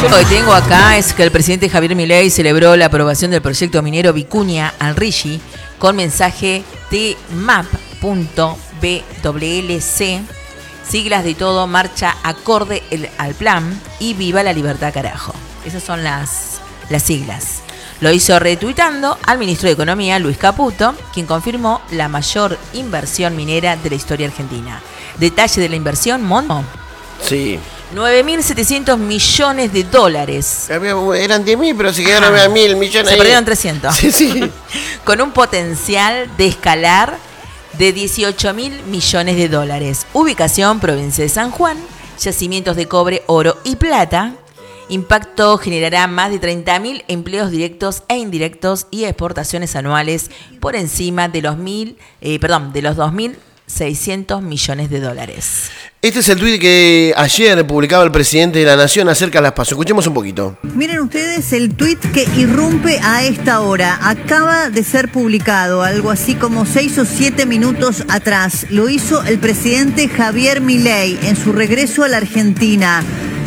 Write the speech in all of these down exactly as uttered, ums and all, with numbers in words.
Yo lo que tengo acá es que el presidente Javier Milei celebró la aprobación del proyecto minero Vicuña Alrilli con mensaje T M A P punto B W L C, siglas de todo marcha acorde el, al plan y viva la libertad carajo. Esas son las, las siglas. Lo hizo retuitando al ministro de Economía, Luis Caputo, quien confirmó la mayor inversión minera de la historia argentina. Detalle de la inversión, Mono. Sí. nueve mil setecientos millones de dólares. Eran diez mil, pero se quedaron a mil millones. Se perdieron trescientos. Sí, sí. Con un potencial de escalar de dieciocho mil millones de dólares. Ubicación, provincia de San Juan, yacimientos de cobre, oro y plata. Impacto generará más de treinta mil empleos directos e indirectos y exportaciones anuales por encima de los mil, eh, perdón, de los dos mil seiscientos millones de dólares. Este es el tuit que ayer publicaba el presidente de la Nación acerca de las PASO. Escuchemos un poquito. Miren ustedes el tuit que irrumpe a esta hora. Acaba de ser publicado, algo así como seis o siete minutos atrás. Lo hizo el presidente Javier Milei en su regreso a la Argentina.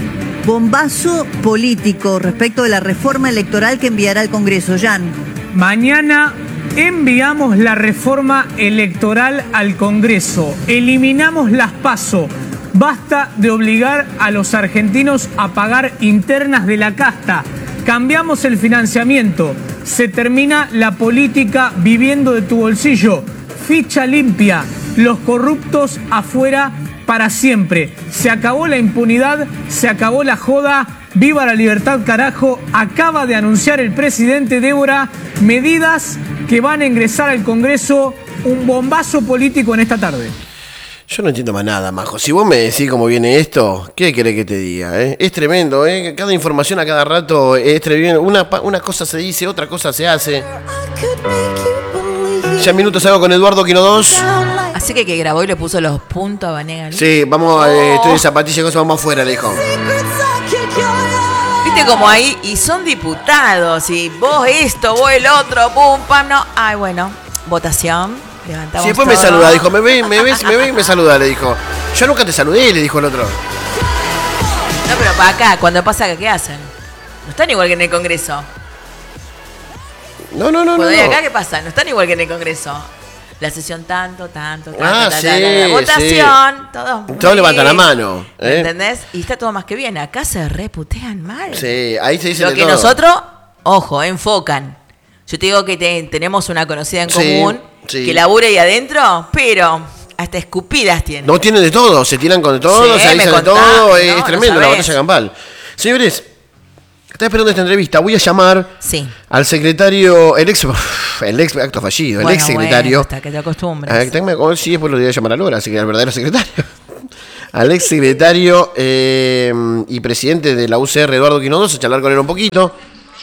Bombazo político respecto de la reforma electoral que enviará al Congreso. Jan. Mañana enviamos la reforma electoral al Congreso. Eliminamos las PASO. Basta de obligar a los argentinos a pagar internas de la casta. Cambiamos el financiamiento. Se termina la política viviendo de tu bolsillo. Ficha limpia. Los corruptos afuera para siempre. Se acabó la impunidad, se acabó la joda. ¡Viva la libertad, carajo! Acaba de anunciar el presidente Débora medidas que van a ingresar al Congreso, un bombazo político en esta tarde. Yo no entiendo más nada, Majo. Si vos me decís cómo viene esto, ¿qué querés que te diga? Eh? Es tremendo, ¿eh? Cada información a cada rato es tremendo. Una, una cosa se dice, otra cosa se hace. Ya en minutos salgo con Eduardo Quino dos. Así que que grabó y le puso los puntos a Vanega, ¿no? Sí, vamos, eh, estoy de zapatilla y cosas, vamos afuera, le dijo. Viste como ahí, y son diputados, y vos esto, vos el otro, pum, pam, no. Ay, bueno, votación, levantamos Sí, después todo. me saluda, dijo, me ve, me ves, me ve y me saluda, le dijo. Yo nunca te saludé, le dijo el otro. No, pero para acá, cuando pasa acá, ¿qué hacen? No están igual que en el Congreso. No, no, no, Cuando no. hay no. acá, ¿qué pasa? No están igual que en el Congreso. La sesión tanto, tanto, tanto, Ah, ta, sí, ta, ta, ta, votación, sí. todo. Todos levantan la mano, ¿eh? ¿Entendés? Y está todo más que bien. Acá se reputean mal. Sí, ahí se dice Lo de que todo. nosotros, ojo, enfocan. Yo te digo que te- tenemos una conocida en Sí, común sí. que labura ahí adentro, pero hasta escupidas tiene. No tienen de todo, se tiran con de todo, Sí, se avisan me de contaron, todo, no, es no tremendo la sabés. batalla campal. Señores, está esperando esta entrevista, voy a llamar Sí. al secretario, el ex, el ex acto fallido, el Bueno, ex secretario. bueno, hasta que te acostumbres. Ah, tenme- oh, sí, después lo voy a llamar a Lora, así que al verdadero secretario. Al ex secretario eh, y presidente de la U C R, Eduardo Quino dos, a charlar con él un poquito.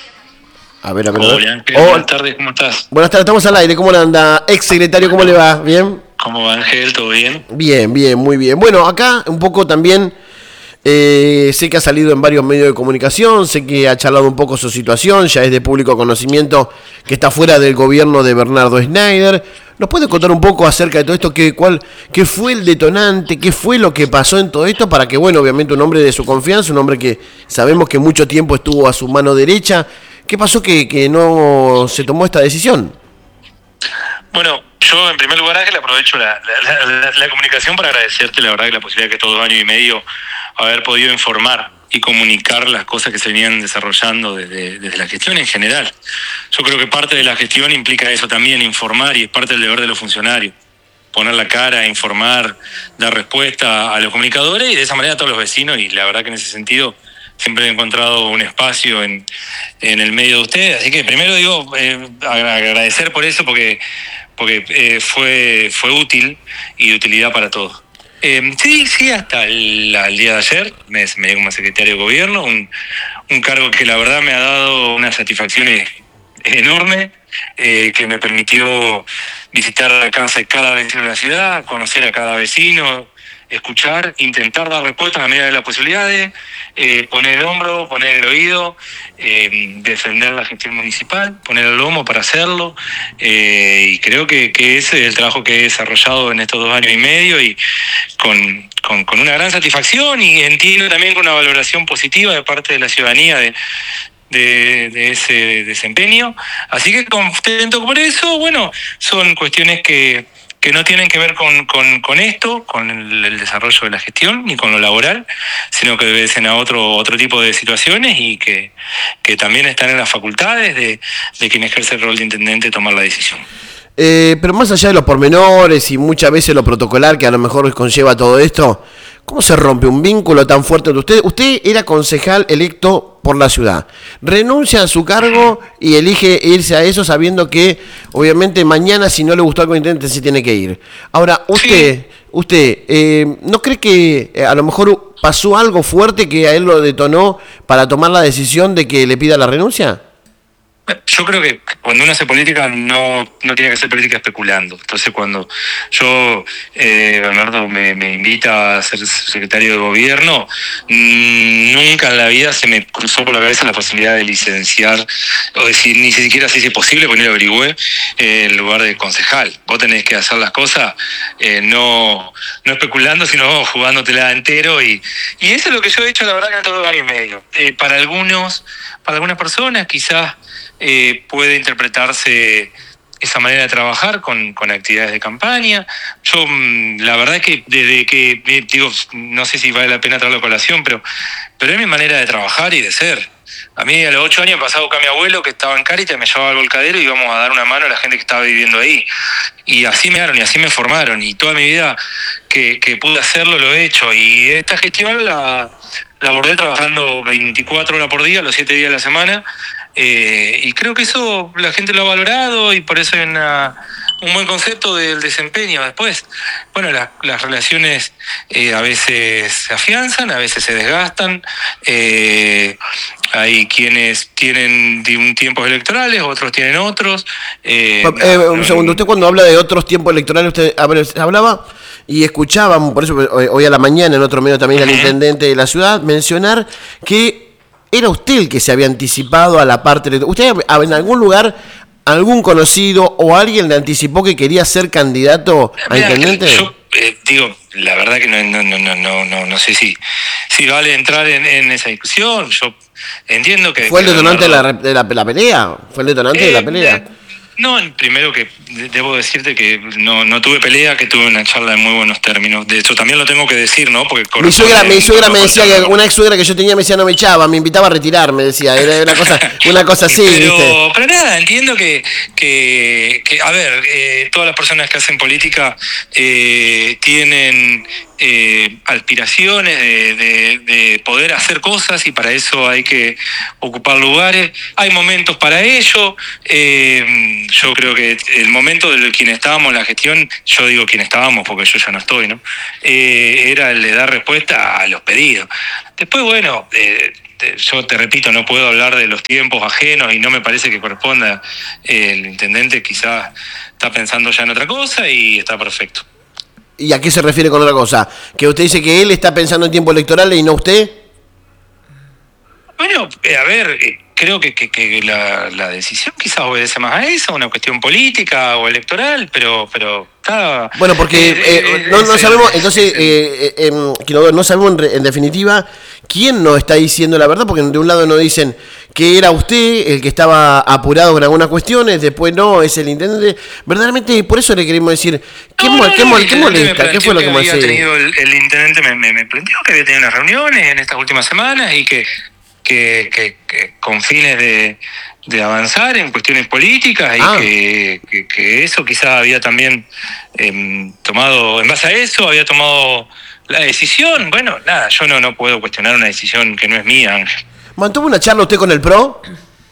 A ver, a ver. a ver. Hola, Ángel. Oh, Buenas tardes, ¿cómo estás? buenas tardes, estamos al aire. ¿Cómo le anda? Ex secretario, ¿cómo le va? ¿Bien? ¿Cómo va, Ángel? ¿Todo bien? Bien, bien, muy bien. Bueno, acá un poco también eh, sé que ha salido en varios medios de comunicación, sé que ha charlado un poco su situación, ya es de público conocimiento que está fuera del gobierno de Bernardo Schneider. ¿Nos puede contar un poco acerca de todo esto? ¿Qué, cuál, qué fue el detonante? ¿Qué fue lo que pasó en todo esto? Para que, bueno, obviamente un hombre de su confianza, un hombre que sabemos que mucho tiempo estuvo a su mano derecha. ¿Qué pasó que, que no se tomó esta decisión? Bueno, yo en primer lugar, Ángel, aprovecho la, la, la, la comunicación para agradecerte, la verdad, que la posibilidad que estos dos años y medio haber podido informar y comunicar las cosas que se venían desarrollando desde, desde la gestión en general. Yo creo que parte de la gestión implica eso también, informar, y es parte del deber de los funcionarios. Poner la cara, informar, dar respuesta a los comunicadores y de esa manera a todos los vecinos, y la verdad que en ese sentido siempre he encontrado un espacio en, en el medio de ustedes. Así que primero digo, eh, agradecer por eso, porque, porque eh, fue, fue útil y de utilidad para todos. Eh, sí, sí, hasta el, el día de ayer me, me dio como secretario de gobierno, un, un cargo que la verdad me ha dado una satisfacción enorme, eh, que me permitió visitar la casa de cada vecino de la ciudad, conocer a cada vecino, escuchar, intentar dar respuestas a medida de las posibilidades, eh, poner el hombro, poner el oído, eh, defender la gestión municipal, poner el lomo para hacerlo, eh, y creo que, que ese es el trabajo que he desarrollado en estos dos años y medio, y con, con, con una gran satisfacción, y entiendo también con una valoración positiva de parte de la ciudadanía de De, de ese desempeño, así que contento por eso. Bueno, son cuestiones que, que no tienen que ver con, con, con esto, con el, el desarrollo de la gestión, ni con lo laboral, sino que obedecen a otro, otro tipo de situaciones, y que, que también están en las facultades de, de quien ejerce el rol de intendente tomar la decisión. Eh, pero más allá de los pormenores y muchas veces lo protocolar que a lo mejor conlleva todo esto, ¿cómo se rompe un vínculo tan fuerte entre ustedes? Usted era concejal electo por la ciudad, renuncia a su cargo y elige irse a eso sabiendo que obviamente mañana, si no le gustó algo intendente, se tiene que ir. Ahora, usted, sí. usted eh, ¿no cree que eh, a lo mejor pasó algo fuerte que a él lo detonó para tomar la decisión de que le pida la renuncia? Yo creo que cuando uno hace política no, no tiene que hacer política especulando. Entonces cuando yo, eh, Bernardo me, me invita a ser secretario de gobierno, mmm, nunca en la vida se me cruzó por la cabeza la posibilidad de licenciar, o decir, ni siquiera si es posible, porque no lo averigüé, eh, en lugar de concejal. Vos tenés que hacer las cosas eh, no, no especulando, sino jugándotela entero, y, y eso es lo que yo he hecho, la verdad, que en todo año y medio. Eh, para algunos, para algunas personas quizás Eh, puede interpretarse esa manera de trabajar con, con actividades de campaña. Yo, la verdad es que desde que, digo, no sé si vale la pena traerlo a colación, pero, pero es mi manera de trabajar y de ser. A mí a los ocho años pasado con mi abuelo, que estaba en Cáritas, me llevaba al volcadero y íbamos a dar una mano a la gente que estaba viviendo ahí. Y así me dieron y así me formaron. Y toda mi vida que, que pude hacerlo, lo he hecho. Y esta gestión la, la abordé trabajando veinticuatro horas por día, los siete días de la semana. Eh, y creo que eso la gente lo ha valorado, y por eso hay una, un buen concepto del desempeño. Después, bueno, la, las relaciones eh, a veces se afianzan, a veces se desgastan. Eh, hay quienes tienen un tiempos electorales, otros tienen otros. Eh, eh, un segundo, usted cuando habla de otros tiempos electorales, usted hablaba y escuchaba, por eso hoy a la mañana en otro medio también, uh-huh, al intendente de la ciudad mencionar que era usted el que se había anticipado a la parte de... ¿Usted en algún lugar, algún conocido o alguien le anticipó que quería ser candidato a Mira, intendente? Yo eh, digo, la verdad que no, no, no, no, no, no sé si, si vale entrar en, en esa discusión. Yo entiendo que... ¿Fue el que detonante Bernardo, de, la, de, la, de la pelea? ¿Fue el detonante eh, de la pelea? Eh, No, primero que debo decirte que no, no tuve pelea, que tuve una charla en muy buenos términos. De hecho, también lo tengo que decir, ¿no? Porque mi suegra, mi suegra me decía que una ex suegra que yo tenía me decía no me echaba, me invitaba a retirar, me decía, era una cosa, una cosa así, pero, ¿viste? Pero nada, entiendo que, que, que a ver, eh, todas las personas que hacen política eh, tienen eh, aspiraciones de, de, de poder hacer cosas, y para eso hay que ocupar lugares. Hay momentos para ello. Eh, yo creo que el momento de quien estábamos en la gestión, yo digo quien estábamos porque yo ya no estoy, ¿no? Eh, era el de dar respuesta a los pedidos. Después, bueno, eh, te, yo te repito, no puedo hablar de los tiempos ajenos y no me parece que corresponda. Eh, el intendente quizás está pensando ya en otra cosa y está perfecto. ¿Y a qué se refiere con otra cosa? ¿Que usted dice que él está pensando en tiempo electoral y no usted? Bueno, eh, a ver, eh, creo que, que, que la, la decisión quizás obedece más a eso, una cuestión política o electoral, pero pero está... Bueno, porque eh, eh, no, no sabemos, entonces, eh, eh, eh, no sabemos en, en definitiva quién nos está diciendo la verdad, porque de un lado nos dicen que era usted el que estaba apurado con algunas cuestiones, después no, es el intendente. Verdaderamente, por eso le queremos decir, ¿qué, no, no, qué, no, qué molesta? ¿Qué fue lo que, que había tenido el, el intendente me, me, me planteó que había tenido unas reuniones en estas últimas semanas y que Que, que, que con fines de, de avanzar en cuestiones políticas, y ah. que, que, que eso quizás había también eh, tomado, en base a eso, había tomado la decisión. Bueno, nada, yo no, no puedo cuestionar una decisión que no es mía, Ángel. ¿Mantuvo una charla usted con el P R O?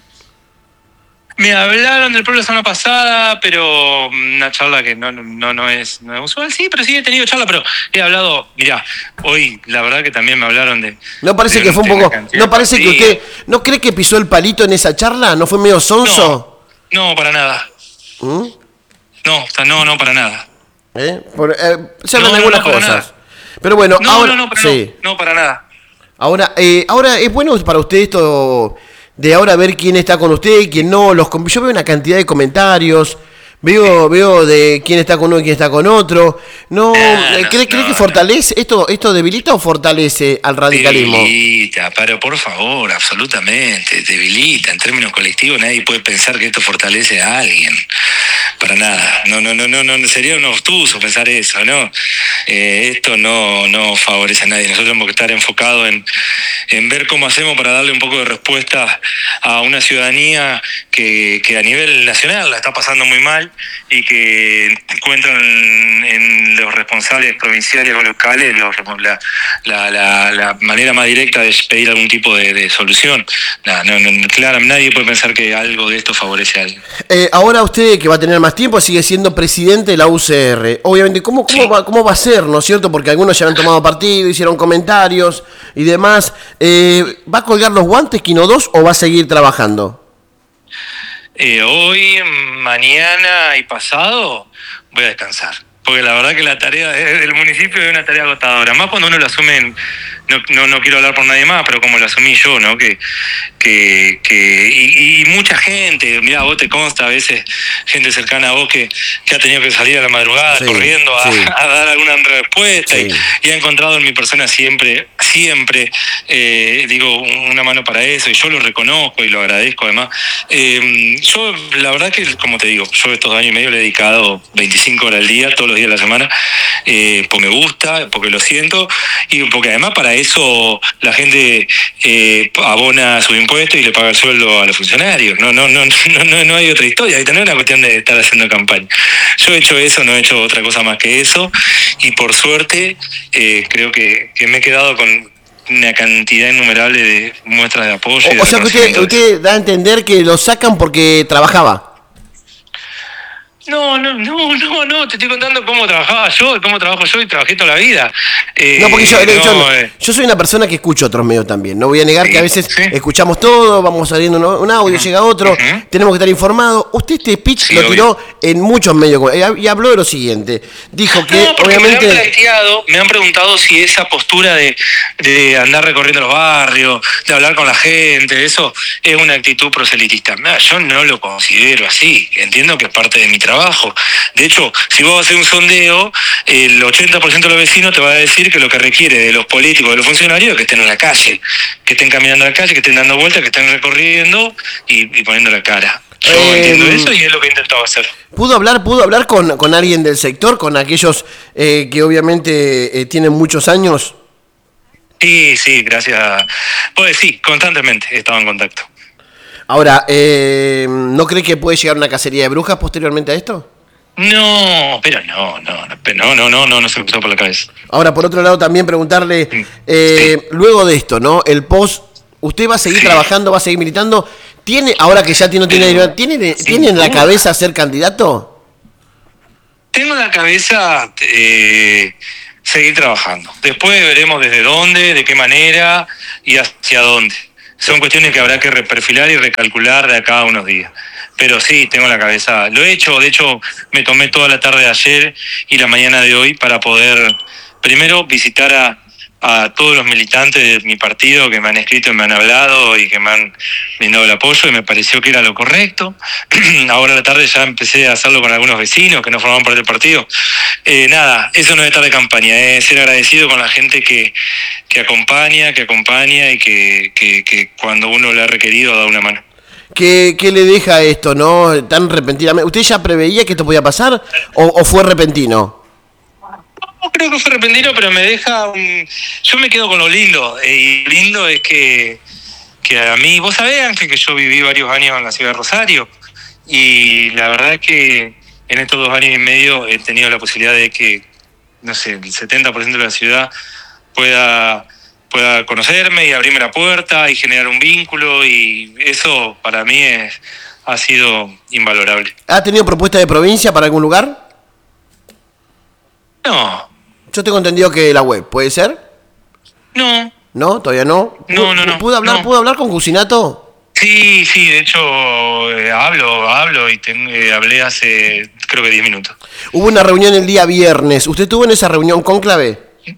Me hablaron del P R O la semana pasada, pero una charla que no, no, no, es, no es usual. Sí, pero sí he tenido charla, pero he hablado, mirá, hoy la verdad que también me hablaron de... ¿No parece de, que fue un poco... ¿No parece que usted... ¿No cree que pisó el palito en esa charla? ¿No fue medio sonso? No, no, para nada. ¿Mm? No, no, no, para nada. ¿Eh? Por, eh, se hablan no, algunas no, cosas. Pero bueno, No, ahora, no, no, pero sí. no, no, para nada. Ahora, eh, ahora es bueno para usted esto de ahora ver quién está con usted y quién no. Los, com- yo veo una cantidad de comentarios, veo, veo de quién está con uno y quién está con otro. No, Ah, eh, no, ¿cree, cree no, que no. fortalece esto, esto debilita o fortalece al radicalismo? Debilita, pero por favor, absolutamente, debilita. En términos colectivos nadie puede pensar que esto fortalece a alguien. Para nada. No, no, no, no, no, sería un obtuso pensar eso, ¿no? Eh, esto no, no favorece a nadie. Nosotros tenemos que estar enfocados en, en ver cómo hacemos para darle un poco de respuesta a una ciudadanía que, que a nivel nacional la está pasando muy mal y que encuentran en, en los responsables provinciales o locales los, la, la, la, la manera más directa de pedir algún tipo de, de solución. No, no, no, claro, nadie puede pensar que algo de esto favorece a alguien. Eh, ahora usted, que va a tener más tiempo, sigue siendo presidente de la U C R. Obviamente, ¿cómo, cómo, Sí. va, cómo va a ser, no es cierto? Porque algunos ya han tomado partido, hicieron comentarios y demás. Eh, ¿Va a colgar los guantes, Quino dos, o va a seguir trabajando? Eh, hoy, mañana y pasado voy a descansar. Porque la verdad que la tarea del municipio es una tarea agotadora. Más cuando uno lo asume, en, no, no, no quiero hablar por nadie más, pero como lo asumí yo, ¿no? Que, que, que y, y mucha gente, mirá, vos te consta a veces, gente cercana a vos que, que ha tenido que salir a la madrugada Sí, corriendo a, sí. a dar alguna respuesta Sí. y, y ha encontrado en mi persona siempre, siempre, eh, digo, una mano para eso, y yo lo reconozco y lo agradezco además. Eh, yo, la verdad que, como te digo, yo estos años y medio le he dedicado veinticinco horas al día, todos los días de la semana, eh, porque me gusta, porque lo siento, y porque además para eso la gente eh, abona sus impuestos y le paga el sueldo a los funcionarios. No, no, no, no, no, no hay otra historia, esta no es una cuestión de estar haciendo campaña. Yo he hecho eso, no he hecho otra cosa más que eso, y por suerte eh, creo que, que me he quedado con una cantidad innumerable de muestras de apoyo. y de O, o sea que usted, reconocimiento de eso. usted da a entender que lo sacan porque trabajaba. No, no, no, no, no, te estoy contando cómo trabajaba yo, y cómo trabajo yo y trabajé toda la vida. Eh, No, porque yo, no, yo, eh, yo soy una persona que escucho otros medios también. No voy a negar Sí, que a veces sí. escuchamos todo, vamos saliendo un- un audio, llega otro, Ujú. tenemos que estar informados. Usted este speech Sí, lo obvio. tiró en muchos medios eh, y habló de lo siguiente. Dijo que No, porque me han obviamente... planteado, me han preguntado si esa postura de, de andar recorriendo los barrios, de hablar con la gente, eso es una actitud proselitista. Mira, yo no lo considero así, entiendo que es parte de mi trabajo. De hecho, si vos haces un sondeo, el ochenta por ciento de los vecinos te va a decir que lo que requiere de los políticos, de los funcionarios, es que estén en la calle, que estén caminando en la calle, que estén dando vueltas, que estén recorriendo y, y poniendo la cara. Yo Eh, entiendo eso y es lo que he intentado hacer. ¿Pudo hablar, pudo hablar con, con alguien del sector, con aquellos eh, que obviamente eh, tienen muchos años? Sí, sí, gracias. Pues sí, constantemente he estado en contacto. Ahora, eh, ¿no cree que puede llegar una cacería de brujas posteriormente a esto? No, pero no, no, no, pero no, no, no, no, no se me pasó por la cabeza. Ahora, por otro lado, también preguntarle, eh, luego de esto, ¿no? El post, ¿usted va a seguir Sí. trabajando, va a seguir militando? ¿Tiene, ahora que ya tiene, tiene, Pero, ¿tiene, sin ¿tiene en la duda. cabeza ser candidato? Tengo en la cabeza eh, seguir trabajando. Después veremos desde dónde, de qué manera y hacia dónde. Son cuestiones que habrá que reperfilar y recalcular de acá a unos días. Pero sí, tengo en la cabeza. Lo he hecho, de hecho, me tomé toda la tarde de ayer y la mañana de hoy para poder, primero, visitar a, a todos los militantes de mi partido que me han escrito y me han hablado y que me han brindado el apoyo, y me pareció que era lo correcto. Ahora a la tarde ya empecé a hacerlo con algunos vecinos que no formaban parte del partido. Eh, nada, eso no es estar de campaña, es ser agradecido con la gente que, que acompaña, que acompaña y que, que, que cuando uno le ha requerido da una mano. ¿Qué, ¿Qué le deja esto, no? Tan repentinamente. ¿Usted ya preveía que esto podía pasar o, o fue repentino? No creo que fue repentino, pero me deja un... Yo me quedo con lo lindo, eh, y lindo es que, que a mí, vos sabés, Ángel, que yo viví varios años en la ciudad de Rosario, y la verdad es que en estos dos años y medio he tenido la posibilidad de que, no sé, el setenta por ciento de la ciudad pueda, pueda conocerme y abrirme la puerta y generar un vínculo, y eso para mí es, ha sido invalorable. ¿Ha tenido propuesta de provincia para algún lugar? No, Yo tengo entendido que la web, ¿puede ser? no. ¿No? ¿Todavía no? No, no, no, ¿Pudo hablar, no. ¿pudo hablar con Cusinato? Sí, sí, de hecho eh, hablo, hablo y ten- eh, hablé hace creo que diez minutos. Hubo una reunión el día viernes. ¿Usted estuvo en esa reunión cónclave?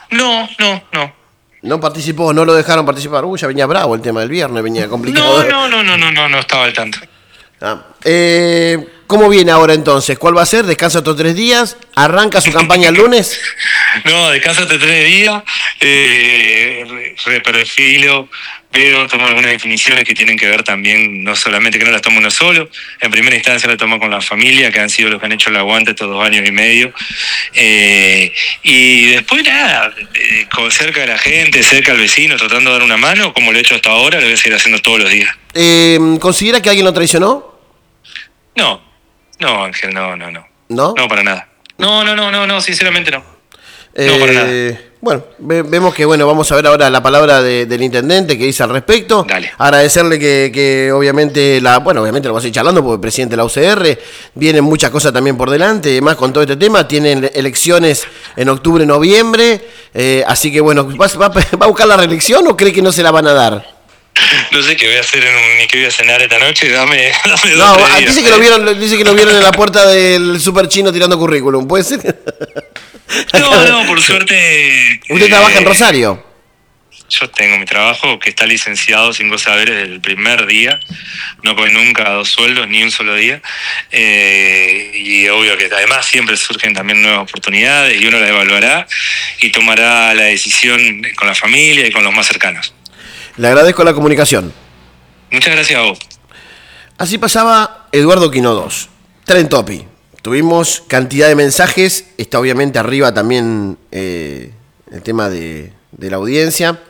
No, no, no. No participó, no lo dejaron participar. Uy, ya venía bravo el tema del viernes, venía complicado. No, no, no, no, no, no, no estaba al tanto. Ah, eh, ¿Cómo viene ahora entonces? ¿Cuál va a ser? ¿Descansa otros tres días? ¿Arranca su campaña el lunes? No, descánsate tres días, eh, reperfilo, pero tomo algunas definiciones que tienen que ver también, no solamente que no las tomo uno solo, en primera instancia la tomo con la familia, que han sido los que han hecho el aguante estos dos años y medio, eh, y después nada, eh, cerca de la gente, cerca del vecino, tratando de dar una mano, como lo he hecho hasta ahora, lo voy a seguir haciendo todos los días. Eh, ¿Considera que alguien lo traicionó? No, no, Ángel, no, no, no. ¿No? No, para nada. No, no, no, no, no, sinceramente no. Eh, No, para nada. Bueno, ve- vemos que, bueno, vamos a ver ahora la palabra de- del intendente que dice al respecto. Dale. Agradecerle que, que obviamente, la bueno, obviamente lo vamos a ir charlando porque el presidente de la U C R, vienen muchas cosas también por delante, además con todo este tema, tienen elecciones en octubre, noviembre, eh, así que bueno, ¿va, va- va a buscar la reelección o cree que no se la van a dar? No sé qué voy a hacer en un, ni qué voy a cenar esta noche, dame, dame No, dos, tres ah, días. dice que lo vieron, dice que lo vieron en la puerta del super chino tirando currículum, ¿puede ser? No, no, por suerte... ¿Usted eh, trabaja en Rosario? Yo tengo mi trabajo, que está licenciado sin saberes desde el primer día, no coge nunca dos sueldos, ni un solo día, eh, y obvio que además siempre surgen también nuevas oportunidades y uno las evaluará y tomará la decisión con la familia y con los más cercanos. Le agradezco la comunicación. Muchas gracias a vos. Así pasaba Eduardo Quinodos, Tren Topi. Tuvimos cantidad de mensajes, está obviamente arriba también eh, el tema de, de la audiencia.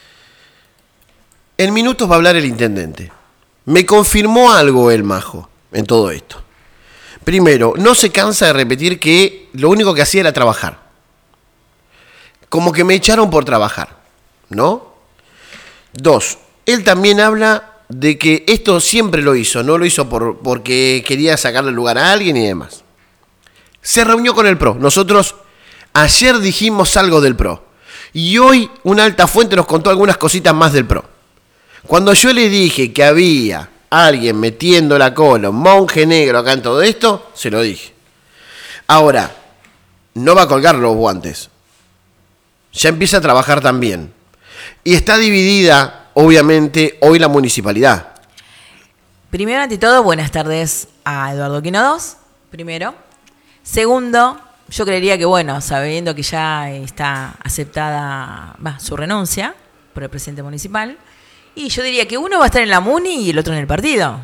En minutos va a hablar el intendente. Me confirmó algo el majo en todo esto. Primero, no se cansa de repetir que lo único que hacía era trabajar. Como que me echaron por trabajar, ¿no? Dos, él también habla de que esto siempre lo hizo, no lo hizo por, porque quería sacarle lugar a alguien y demás. Se reunió con el P R O. Nosotros ayer dijimos algo del P R O. Y hoy una alta fuente nos contó algunas cositas más del P R O. Cuando yo le dije que había alguien metiendo la cola, un monje negro acá en todo esto, se lo dije. Ahora, no va a colgar los guantes. Ya empieza a trabajar también. Y está dividida, obviamente, hoy la municipalidad. Primero, ante todo, buenas tardes a Eduardo Quinodos, primero. Segundo, yo creería que, bueno, sabiendo que ya está aceptada bah, su renuncia por el presidente municipal, y yo diría que uno va a estar en la Muni y el otro en el partido.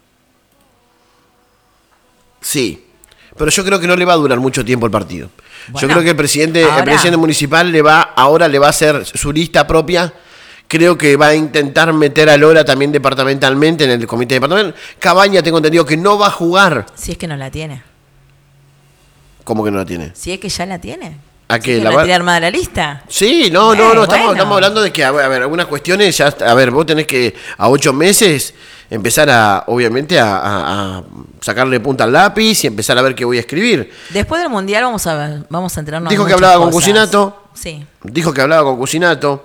Sí, pero yo creo que no le va a durar mucho tiempo el partido. Bueno, yo creo que el presidente, ahora- el presidente municipal le va, ahora le va a hacer su lista propia. Creo que va a intentar meter a Lora también departamentalmente en el comité departamental. Cabaña, tengo entendido que no va a jugar. Si es que no la tiene. ¿Cómo que no la tiene? Si es que ya la tiene. ¿A Si qué? es que ¿La no va- tiene armada la lista. Sí, no, no, Eh, no, estamos, bueno. estamos hablando de que, a ver, a ver, algunas cuestiones, ya, a ver, vos tenés que a ocho meses empezar a, obviamente, a, a- a sacarle punta al lápiz y empezar a ver qué voy a escribir. Después del Mundial vamos a ver, vamos a enterarnos de Dijo que muchas hablaba con cosas. Cucinato. Sí. Dijo que hablaba con Cucinato.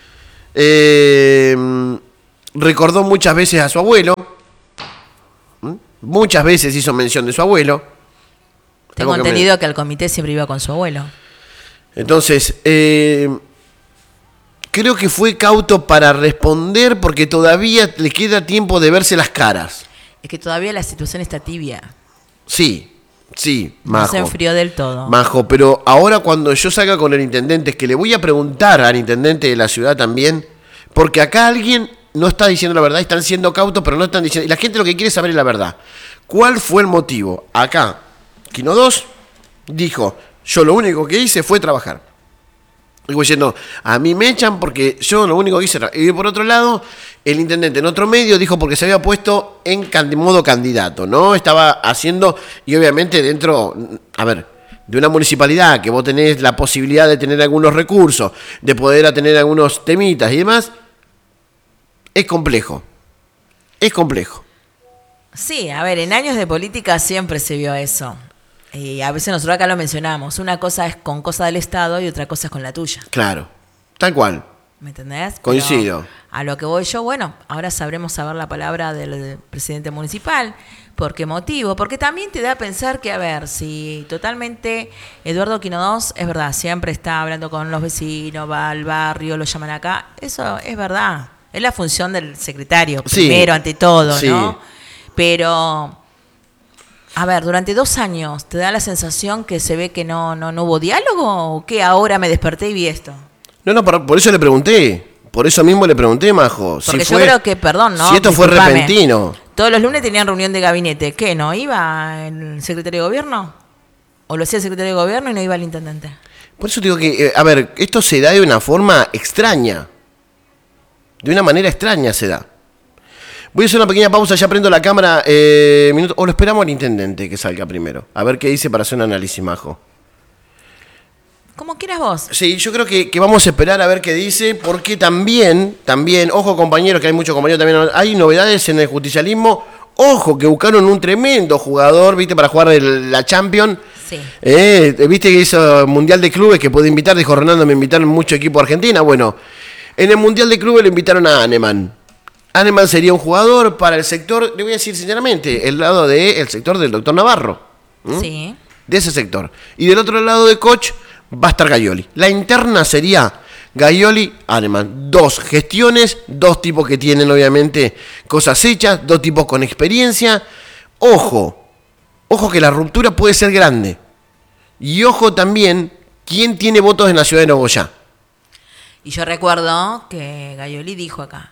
Eh, recordó muchas veces a su abuelo. ¿Mm? Muchas veces hizo mención de su abuelo. Tengo Algo que me- entendido que al comité siempre iba con su abuelo. Entonces, eh, creo que fue cauto para responder porque todavía le queda tiempo de verse las caras. Es que todavía la situación está tibia. Sí, sí, No Majo. se enfrió del todo. Majo, pero ahora cuando yo salga con el intendente, es que le voy a preguntar al intendente de la ciudad también, porque acá alguien no está diciendo la verdad, están siendo cautos, pero no están diciendo... Y la gente lo que quiere saber es la verdad. ¿Cuál fue el motivo? Acá, Quino dos dijo, yo lo único que hice fue trabajar. Digo diciendo, a mí me echan porque yo lo único que hice era... Y por otro lado, el intendente en otro medio dijo porque se había puesto en can- modo candidato, ¿no? Estaba haciendo, y obviamente dentro, a ver, de una municipalidad que vos tenés la posibilidad de tener algunos recursos, de poder tener algunos temitas y demás, es complejo. Es complejo. Sí, a ver, en años de política siempre se vio eso. Y a veces nosotros acá lo mencionamos. Una cosa es con cosa del Estado y otra cosa es con la tuya. Claro. Tal cual. ¿Me entendés? Pero Coincido. A lo que voy yo, bueno, ahora sabremos saber la palabra del presidente municipal. ¿Por qué motivo? Porque también te da a pensar que, a ver, si totalmente Eduardo Quinodós, es verdad, siempre está hablando con los vecinos, va al barrio, lo llaman acá, eso es verdad. Es la función del secretario, sí, primero, ante todo, sí. ¿no? Pero, a ver, durante dos años, ¿te da la sensación que se ve que no, no, no hubo diálogo? ¿O que ahora me desperté y vi esto? No, no, por, por eso le pregunté. Por eso mismo le pregunté, Majo. Porque si yo fue, creo que, perdón, ¿no? Si esto fue Disculpame. repentino. Todos los lunes tenían reunión de gabinete. ¿Qué? ¿No iba el secretario de gobierno? ¿O lo hacía el secretario de gobierno y no iba el intendente? Por eso digo que, eh, a ver, esto se da de una forma extraña. De una manera extraña se da. Voy a hacer una pequeña pausa, ya prendo la cámara. Eh, minuto, o lo esperamos al intendente que salga primero. A ver qué dice para hacer un análisis, Majo. Como quieras vos. Sí, yo creo que, que vamos a esperar a ver qué dice, porque también, también, ojo compañeros, que hay muchos compañeros también, hay novedades en el justicialismo. Ojo, que buscaron un tremendo jugador, viste, para jugar el, la Champions. Sí. Eh, viste que hizo Mundial de Clubes, que puede invitar, dijo Ronaldo, me invitaron mucho equipo a Argentina. Bueno, en el Mundial de Clubes le invitaron a Aneman. Aneman sería un jugador para el sector, le voy a decir sinceramente, el lado del sector del doctor Navarro. ¿Mm? Sí. De ese sector. Y del otro lado de Koch va a estar Gaioli. La interna sería Gaioli, Aneman. Dos gestiones, dos tipos que tienen obviamente cosas hechas, dos tipos con experiencia. Ojo, ojo que la ruptura puede ser grande. Y ojo también, ¿quién tiene votos en la ciudad de Nogoyá? Y yo recuerdo que Gaioli dijo acá: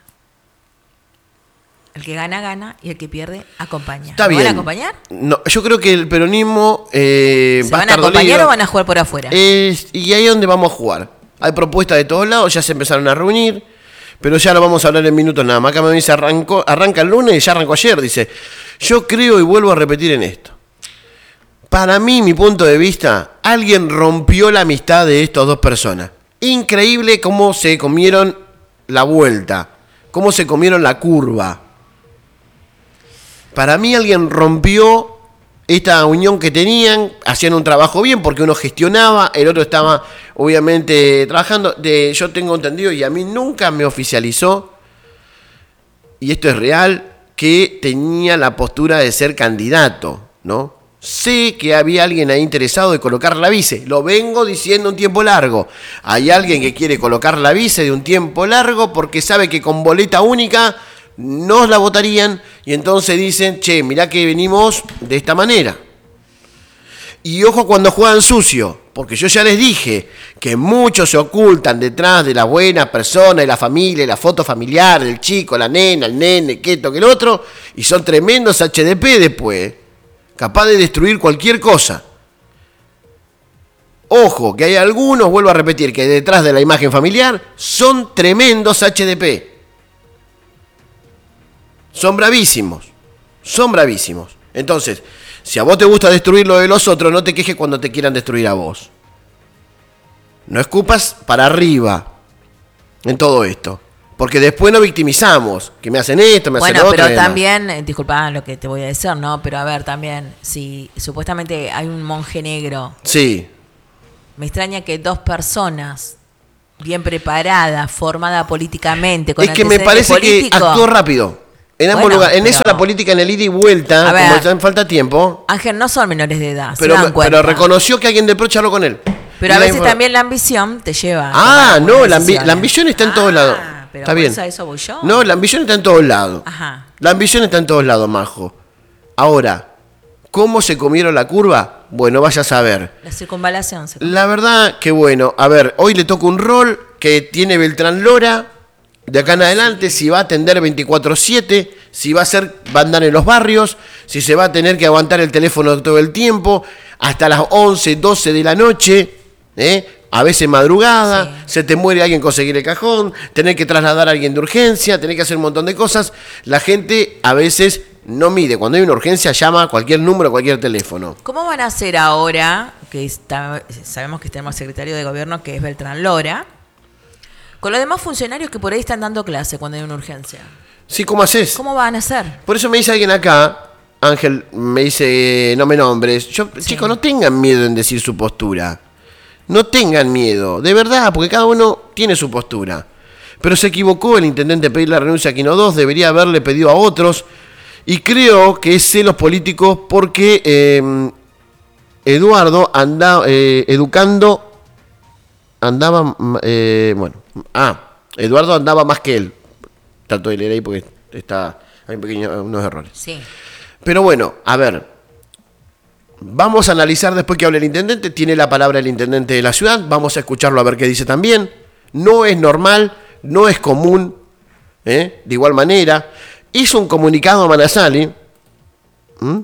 el que gana, gana, y el que pierde, acompaña. Está ¿No bien. van a acompañar? No, yo creo que el peronismo eh, ¿Se va a van a estar acompañar dolido. o van a jugar por afuera? Es- y ahí es donde vamos a jugar. Hay propuestas de todos lados, ya se empezaron a reunir, pero ya lo vamos a hablar en minutos nada más. Acá me dice, arrancó, arranca el lunes y ya arrancó ayer. Dice, yo creo y vuelvo a repetir en esto. Para mí, mi punto de vista, alguien rompió la amistad de estas dos personas. Increíble cómo se comieron la vuelta, cómo se comieron la curva. Para mí alguien rompió esta unión que tenían, hacían un trabajo bien porque uno gestionaba, el otro estaba obviamente trabajando. De, yo tengo entendido y a mí nunca me oficializó, y esto es real, que tenía la postura de ser candidato, ¿no? Sé que había alguien ahí interesado de colocar la vice, lo vengo diciendo un tiempo largo. Hay alguien que quiere colocar la vice de un tiempo largo porque sabe que con boleta única no la votarían, y entonces dicen, che, mirá que venimos de esta manera. Y ojo cuando juegan sucio, porque yo ya les dije que muchos se ocultan detrás de la buena persona, de la familia, de la foto familiar, del chico, la nena, el nene, que esto, que el otro, y son tremendos H D P después, capaz de destruir cualquier cosa. Ojo, que hay algunos, vuelvo a repetir, que detrás de la imagen familiar son tremendos H D P. Son bravísimos, son bravísimos. Entonces, si a vos te gusta destruir lo de los otros, no te quejes cuando te quieran destruir a vos. No escupas para arriba en todo esto. Porque después nos victimizamos, que me hacen esto, me Bueno, hacen lo otro. pero y demás. también, eh, disculpa lo que te voy a decir, ¿no? Pero a ver, también, si supuestamente hay un monje negro, Sí, me extraña que dos personas bien preparadas, formadas políticamente, con es que me antecedentes parece que políticos. actuó rápido. En ambos Bueno, lugares. En pero- eso la política, en el ida y vuelta, A ver. como está en falta tiempo. Ángel, no son menores de edad, se Pero, dan cuenta. pero reconoció que alguien del PRO charló con él. Pero Y a la veces infor- también la ambición te lleva. a Ah, tomar no, buenas la, ambi- decisiones. la ambición está en todos Ah, lados. pero Está por bien. eso a eso voy yo. No, la ambición está en todos lados. Ajá. La ambición está en todos lados, Majo. Ahora, ¿cómo se comieron la curva? Bueno, vaya a saber. La circunvalación. se- La verdad que bueno, a ver, hoy le toca un rol que tiene Beltrán Lora, de acá en adelante, si va a atender veinticuatro siete, si va a ser, va a andar en los barrios, si se va a tener que aguantar el teléfono todo el tiempo, hasta las once, doce de la noche, ¿eh? A veces madrugada, Sí. se te muere alguien conseguir el cajón, tener que trasladar a alguien de urgencia, tener que hacer un montón de cosas. La gente a veces no mide, cuando hay una urgencia llama a cualquier número, a cualquier teléfono. ¿Cómo van a hacer ahora, que está, sabemos que tenemos secretario de gobierno que es Beltrán Lora, con los demás funcionarios que por ahí están dando clase cuando hay una urgencia? Sí, ¿cómo haces? ¿Cómo van a hacer? Por eso me dice alguien acá, Ángel, me dice, no me nombres. Yo, Sí. chicos, no tengan miedo en decir su postura. No tengan miedo, de verdad, porque cada uno tiene su postura. pero se equivocó el intendente en pedir la renuncia a Quino dos, debería haberle pedido a otros, y creo que es celos políticos porque eh, Eduardo anda eh, educando, andaba, eh, bueno, ah, Eduardo andaba más que él. Trato de leer ahí porque está, hay pequeños, unos errores. Sí. Pero bueno, a ver, vamos a analizar después que hable el intendente, tiene la palabra el intendente de la ciudad, vamos a escucharlo a ver qué dice también. No es normal, no es común, ¿eh? De igual manera. Hizo un comunicado a Manasali, ¿Mm?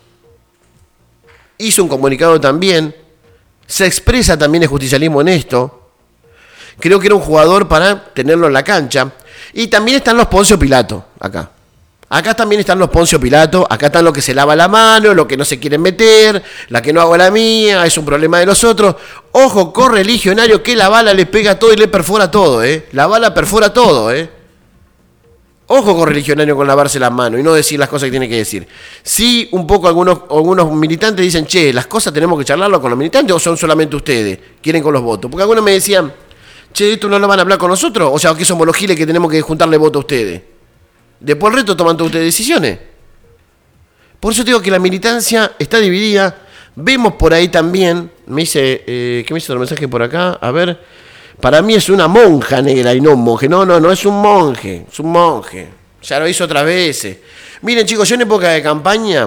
hizo un comunicado también, se expresa también el justicialismo en esto. Creo que era un jugador para tenerlo en la cancha. Y también están los Poncio Pilato, acá. Acá también están los Poncio Pilato, acá están los que se lava la mano, los que no se quieren meter, la que no hago la mía, es un problema de los otros. Ojo, correligionario, que la bala le pega todo y le perfora todo, ¿eh? La bala perfora todo, ¿eh? Ojo correligionario con lavarse las manos y no decir las cosas que tiene que decir. Sí, un poco algunos, algunos militantes dicen, che, las cosas tenemos que charlarlo con los militantes o son solamente ustedes, quieren con los votos. Porque algunos me decían, che, ¿esto no lo van a hablar con nosotros? O sea, que somos los giles que tenemos que juntarle votos a ustedes. Después el resto toman todos ustedes decisiones. Por eso digo que la militancia está dividida. Vemos por ahí también, me dice, eh, ¿qué me hizo otro mensaje por acá? A ver, para mí es una monja negra y no un monje. No, no, no es un monje, es un monje. Ya lo hizo otras veces. Miren chicos, yo en época de campaña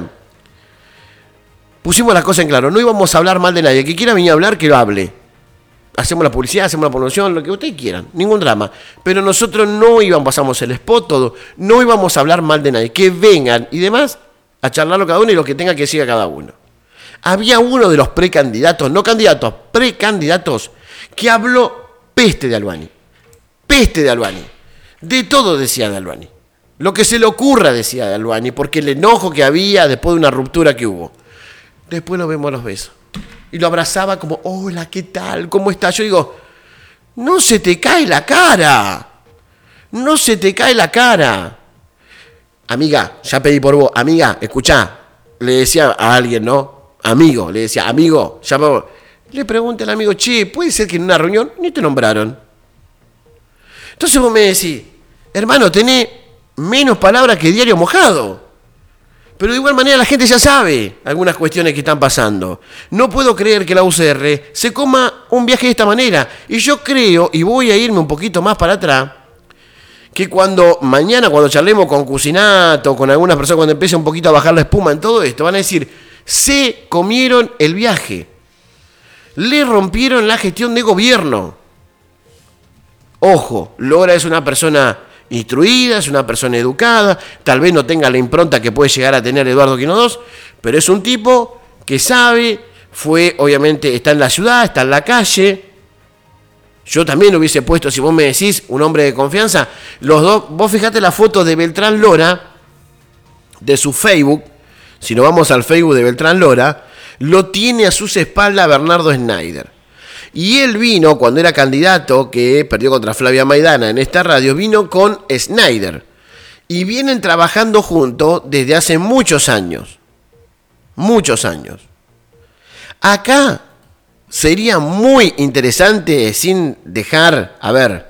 pusimos las cosas en claro. No íbamos a hablar mal de nadie. El que quiera venir a hablar, que lo hable. Hacemos la publicidad, hacemos la promoción, lo que ustedes quieran, ningún drama. Pero nosotros no íbamos, pasamos el spot, todo, no íbamos a hablar mal de nadie. Que vengan y demás a charlarlo cada uno y lo que tenga que decir cada uno. Había uno de los precandidatos, no candidatos, precandidatos, que habló peste de Albani. Peste de Albani. De todo decía de Albani. Lo que se le ocurra decía de Albani, porque el enojo que había después de una ruptura que hubo. Después nos vemos a los besos. Y lo abrazaba como, hola, ¿qué tal? ¿Cómo estás? Yo digo, no se te cae la cara. No se te cae la cara. Amiga, ya pedí por vos. Amiga, escuchá. Le decía a alguien, ¿no? Amigo, le decía, amigo, ya por vos. Le pregunté al amigo, che, ¿puede ser que en una reunión ni te nombraron? Entonces vos me decís, hermano, tenés menos palabras que diario mojado. Pero de igual manera la gente ya sabe algunas cuestiones que están pasando. No puedo creer que la U C R se coma un viaje de esta manera. Y yo creo, y voy a irme un poquito más para atrás, que cuando mañana, cuando charlemos con Cucinato, con algunas personas, cuando empiece un poquito a bajar la espuma en todo esto, van a decir, se comieron el viaje. Le rompieron la gestión de gobierno. Ojo, Lora es una persona instruida, es una persona educada, tal vez no tenga la impronta que puede llegar a tener Eduardo Quino dos, pero es un tipo que sabe, fue, obviamente, está en la ciudad, está en la calle. Yo también lo hubiese puesto, si vos me decís, un hombre de confianza. Los dos, vos fijate la foto de Beltrán Lora, de su Facebook, si nos vamos al Facebook de Beltrán Lora, lo tiene a sus espaldas Bernardo Schneider. Y él vino, cuando era candidato, que perdió contra Flavia Maidana en esta radio, vino con Schneider. Y vienen trabajando juntos desde hace muchos años. Muchos años. Acá sería muy interesante, sin dejar, a ver,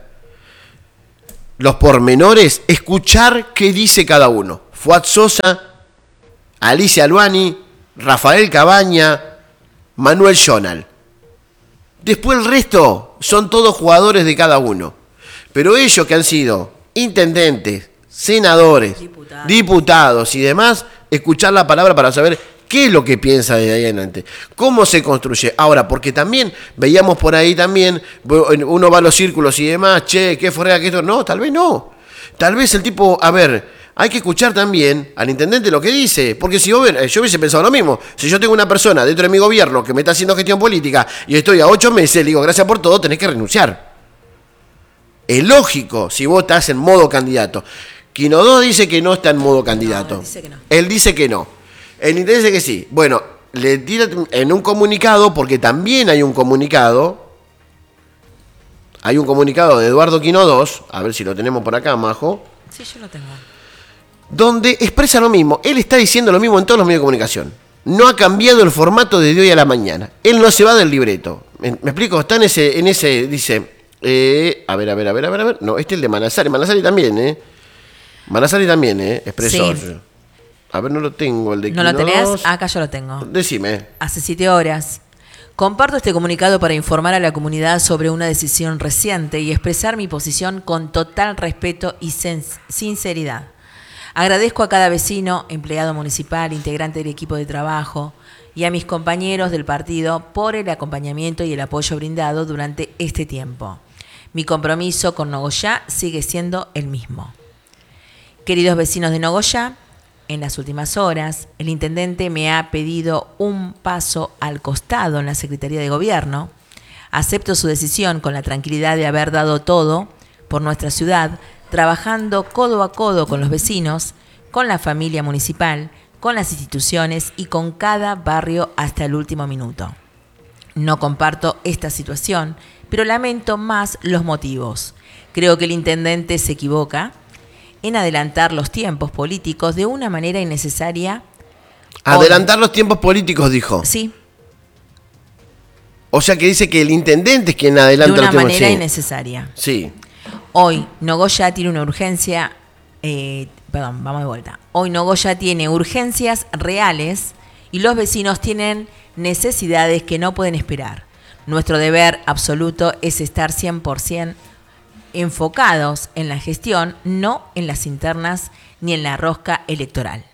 los pormenores, escuchar qué dice cada uno. Fuad Sosa, Alicia Albani, Rafael Cabaña, Manuel Jonal. Después el resto son todos jugadores de cada uno. Pero ellos que han sido intendentes, senadores, diputados, diputados y demás, escuchar la palabra para saber qué es lo que piensa de ahí en adelante. Cómo se construye. Ahora, porque también veíamos por ahí también, uno va a los círculos y demás, che, qué forrea, qué esto. No, tal vez no. Tal vez el tipo, a ver, hay que escuchar también al intendente lo que dice, porque si vos, yo hubiese pensado lo mismo. Si yo tengo una persona dentro de mi gobierno que me está haciendo gestión política y estoy a ocho meses, le digo, gracias por todo, tenés que renunciar. Es lógico si vos estás en modo candidato. Quino dos dice que no está en modo candidato. No, él dice que no. Él dice que no. El intendente dice que sí. Bueno, le tira en un comunicado, porque también hay un comunicado, hay un comunicado de Eduardo Quino dos, a ver si lo tenemos por acá, Majo. Sí, yo lo tengo. Donde expresa lo mismo. Él está diciendo lo mismo en todos los medios de comunicación. No ha cambiado el formato de hoy a la mañana. Él no se va del libreto. ¿Me, me explico? Está en ese, en ese, dice, Eh, a ver, a ver, a ver, a ver, a ver. No, este es el de Manasari. Manasari también, ¿eh? Manasari también, ¿eh? Expresó. Sí. A ver, no lo tengo, el de ¿No lo Quino tenés? dos. Acá yo lo tengo. Decime. Hace siete horas. Comparto este comunicado para informar a la comunidad sobre una decisión reciente y expresar mi posición con total respeto y sinceridad. Agradezco a cada vecino, empleado municipal, integrante del equipo de trabajo y a mis compañeros del partido por el acompañamiento y el apoyo brindado durante este tiempo. Mi compromiso con Nogoyá sigue siendo el mismo. Queridos vecinos de Nogoyá, en las últimas horas, el intendente me ha pedido un paso al costado en la Secretaría de Gobierno. Acepto su decisión con la tranquilidad de haber dado todo por nuestra ciudad, trabajando codo a codo con los vecinos, con la familia municipal, con las instituciones y con cada barrio hasta el último minuto. No comparto esta situación, pero lamento más los motivos. Creo que el intendente se equivoca en adelantar los tiempos políticos de una manera innecesaria. Adelantar los tiempos políticos, dijo. Sí. O sea que dice que el intendente es quien adelanta los tiempos. De una tiempos. manera Sí. innecesaria. Sí. Hoy Nogoyá tiene una urgencia, eh, perdón, vamos de vuelta. Hoy Nogoyá tiene urgencias reales y los vecinos tienen necesidades que no pueden esperar. Nuestro deber absoluto es estar cien por ciento enfocados en la gestión, no en las internas ni en la rosca electoral.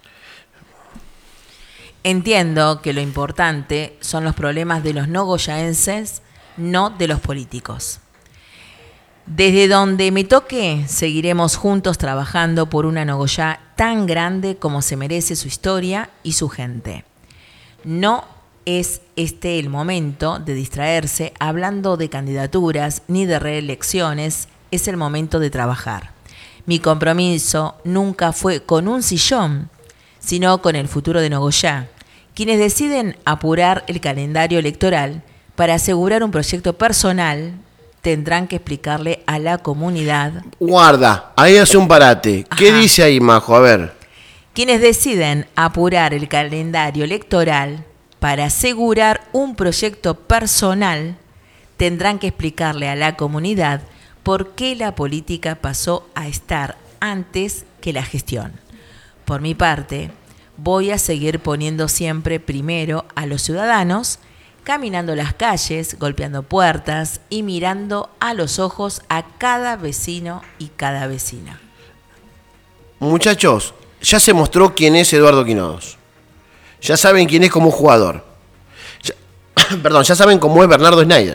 Entiendo que lo importante son los problemas de los nogoyaenses, no de los políticos. Desde donde me toque, seguiremos juntos trabajando por una Nogoyá tan grande como se merece su historia y su gente. No es este el momento de distraerse hablando de candidaturas ni de reelecciones, es el momento de trabajar. Mi compromiso nunca fue con un sillón, sino con el futuro de Nogoyá. Quienes deciden apurar el calendario electoral para asegurar un proyecto personal tendrán que explicarle a la comunidad. Guarda, ahí hace un parate. Ajá. ¿Qué dice ahí, Majo? A ver. Quienes deciden apurar el calendario electoral para asegurar un proyecto personal tendrán que explicarle a la comunidad por qué la política pasó a estar antes que la gestión. Por mi parte, voy a seguir poniendo siempre primero a los ciudadanos, caminando las calles, golpeando puertas y mirando a los ojos a cada vecino y cada vecina. Muchachos, ya se mostró quién es Eduardo Quino dos. Ya saben quién es como jugador. Ya, perdón, ya saben cómo es Bernardo Schneider.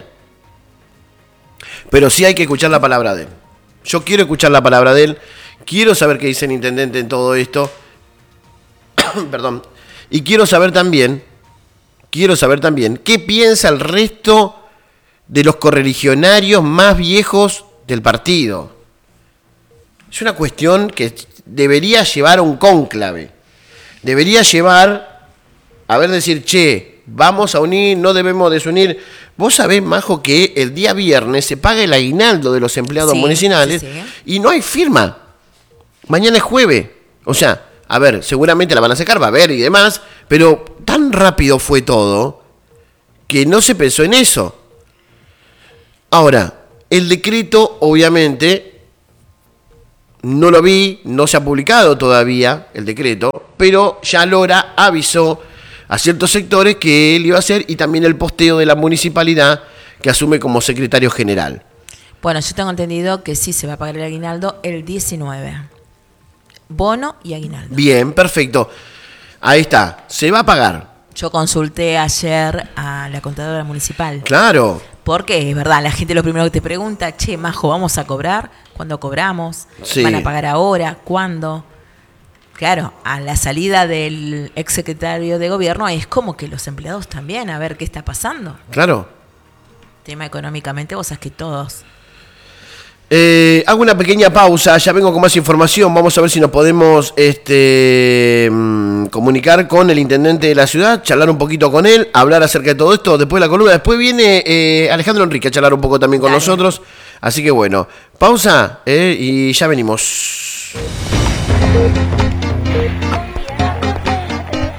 Pero sí hay que escuchar la palabra de él. Yo quiero escuchar la palabra de él. Quiero saber qué dice el intendente en todo esto. Perdón. Y quiero saber también, quiero saber también qué piensa el resto de los correligionarios más viejos del partido. Es una cuestión que debería llevar a un cónclave. Debería llevar a ver, decir, che, vamos a unir, no debemos desunir. Vos sabés, Majo, que el día viernes se paga el aguinaldo de los empleados sí, municipales sí, sí. y no hay firma. Mañana es jueves. O sea, a ver, seguramente la van a sacar, va a haber y demás, pero tan rápido fue todo que no se pensó en eso. Ahora, el decreto, obviamente, no lo vi, no se ha publicado todavía el decreto, pero ya Lora avisó a ciertos sectores que él iba a hacer y también el posteo de la municipalidad que asume como secretario general. Bueno, yo tengo entendido que sí se va a pagar el aguinaldo el diecinueve. Bono y aguinaldo. Bien, perfecto. Ahí está, se va a pagar. Yo consulté ayer a la contadora municipal. Claro. Porque es verdad, la gente lo primero que te pregunta, che, Majo, ¿vamos a cobrar? ¿Cuándo cobramos? Sí. ¿Van a pagar ahora? ¿Cuándo? Claro, a la salida del exsecretario de gobierno es como que los empleados también, a ver qué está pasando. Claro. Tema económicamente, vos sabés que todos. Eh, hago una pequeña pausa, ya vengo con más información. Vamos a ver si nos podemos este, mmm, comunicar con el intendente de la ciudad, charlar un poquito con él, hablar acerca de todo esto. Después de la columna, después viene eh, Alejandro Enrique a charlar un poco también con Dale. nosotros. Así que bueno, pausa eh, y ya venimos.